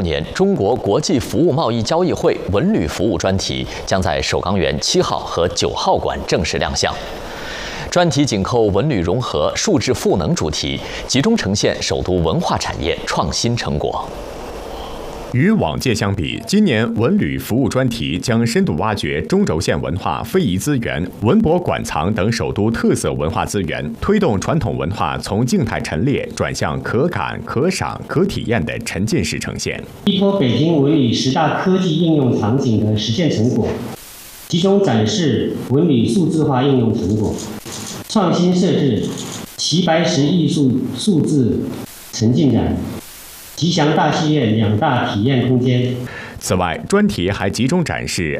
年，中国国际服务贸易交易会文旅服务专题将在首钢园7号和9号馆正式亮相。专题紧扣文旅融合、数字赋能主题，集中呈现首都文化产业创新成果。 与往届相比，今年文旅服务专题将深度挖掘中轴线文化非遗资源、文博馆藏等首都特色文化资源，推动传统文化从静态陈列转向可感、可赏、可体验的沉浸式呈现。 依托北京文旅10大科技应用场景的实践成果，集中展示文旅数字化应用成果，创新设置齐白石艺术数字沉浸展。 吉祥大戏院2大体验空间。 此外，专题还集中展示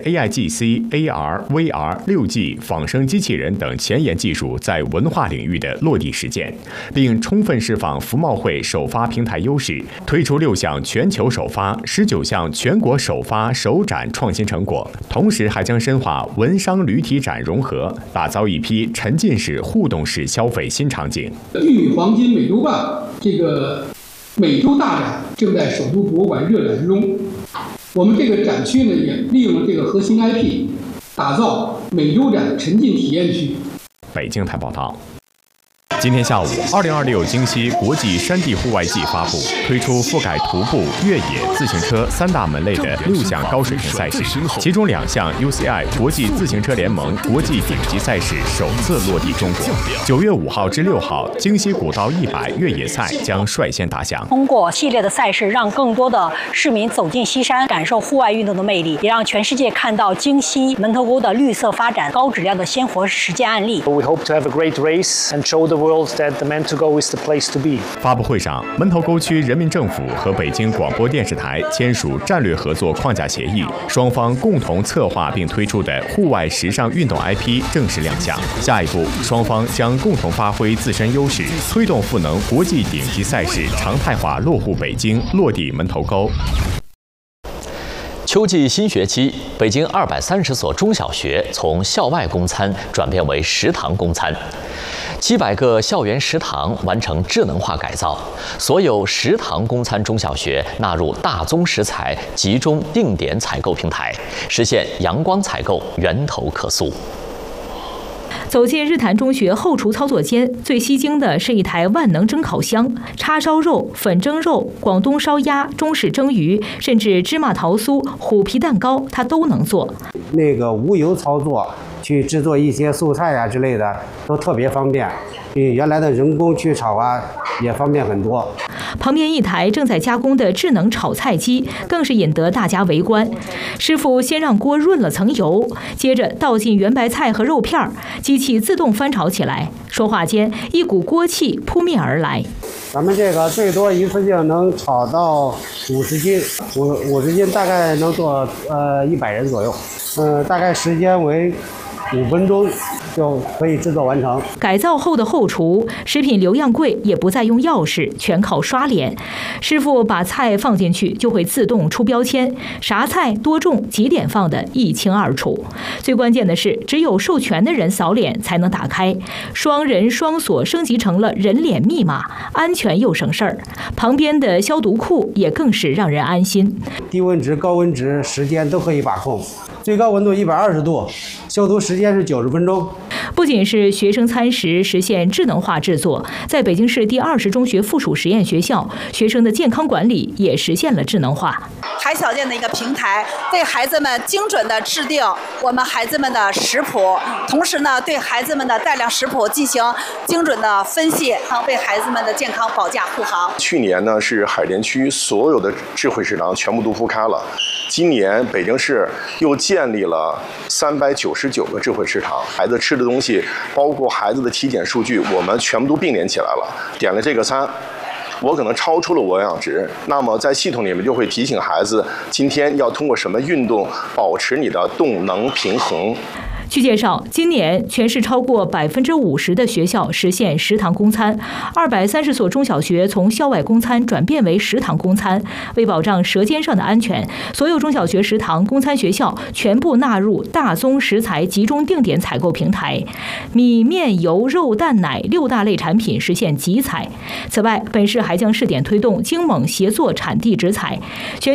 AIGC、AR、VR、6G、仿生机器人等前沿技术在文化领域的落地实践，并充分释放服贸会首发平台优势，推出6项全球首发、19项全国首发首展创新成果。同时，还将深化文商旅体展融合，打造一批沉浸式、互动式消费新场景。 玉米黄金美洲棒这个。 美洲大展正在首都博物馆热展之中，我们这个展区呢也利用了这个核心 IP， 打造美洲展沉浸体验区。 北京台报道。 今天下午，2026京西国际山地户外季发布，推出覆盖徒步、越野、自行车3大门类的6项高水平赛事，其中2项 UCI 国际自行车联盟国际顶级赛事首次落地中国。9月5号至6号，京西古道100越野赛将率先打响。 通过系列的赛事，让更多的市民走进西山，感受户外运动的魅力，也让全世界看到京西门头沟的绿色发展、高质量的鲜活实践案例。 We hope to have a great race and show the world that the Mentogou is the place to be. 发布会上，门头沟区人民政府和北京广播电视台签署战略合作框架协议，双方共同策划并推出的户外时尚运动 IP 正式亮相。下一步，双方将共同发挥自身优势，推动赋能国际顶级赛事常态化落户北京，落地门头沟。 秋季新学期，北京230所中小学从校外供餐转变为食堂供餐，700个校园食堂完成智能化改造，所有食堂供餐中小学纳入大宗食材集中定点采购平台，实现阳光采购，源头可溯。 走进日坛中学后厨操作间，最吸睛的是一台万能蒸烤箱，叉烧肉、粉蒸肉、广东烧鸭、中式蒸鱼，甚至芝麻桃酥、虎皮蛋糕，它都能做。 那个无油操作去制作一些素菜之类的，都特别方便，比原来的人工去炒也方便很多。 旁边一台正在加工的智能炒菜机更是引得大家围观。师傅先让锅润了层油，接着倒进圆白菜和肉片，机器自动翻炒起来。说话间，一股锅气扑面而来。 咱们这个最多一次性能炒到50斤，50斤大概能做100人左右，大概时间为5分钟。 就可以制作完成。 改造后的后厨，食品留样柜也不再用钥匙，全靠刷脸。师傅把菜放进去，就会自动出标签，啥菜多重、几点放的一清二楚。最关键的是，只有授权的人扫脸才能打开，双人双锁升级成了人脸密码，安全又省事儿。旁边的消毒库也更是让人安心。 低温值、高温值时间都可以把控，最高温度120度，消毒时间是90分钟。 不仅是学生餐食实现智能化制作，在北京市第20中学附属实验学校，学生的健康管理也实现了智能化。 海小健的一个平台，为孩子们精准的制定我们孩子们的食谱，同时呢，对孩子们的带量食谱进行精准的分析，为孩子们的健康保驾护航。 去年呢，是海淀区所有的智慧食堂全部都铺开了。 今年北京市又建立了399个智慧食堂，孩子吃的东西，包括孩子的体检数据，我们全部都并联起来了。点了这个餐，我可能超出了我营养值，那么在系统里面就会提醒孩子，今天要通过什么运动保持你的动能平衡。 据介绍，今年全市超过50%的学校实现食堂供餐，230所中小学从校外供餐转变为食堂供餐。为保障舌尖上的安全，所有中小学食堂供餐学校全部纳入大宗食材集中定点采购平台，米、面、油、肉、蛋、奶6大类产品实现集采。此外，本市还将试点推动京蒙协作产地直采。